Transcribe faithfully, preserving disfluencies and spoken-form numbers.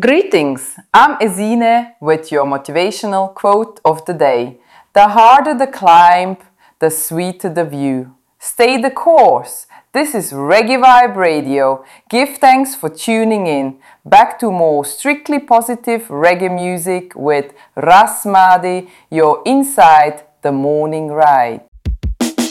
Greetings, I'm Ezine with your motivational quote of the day. The harder the climb, the sweeter the view. Stay the course. This is Reggae Vibe Radio. Give thanks for tuning in. Back to more strictly positive reggae music with Ras Madi, your inside the morning ride.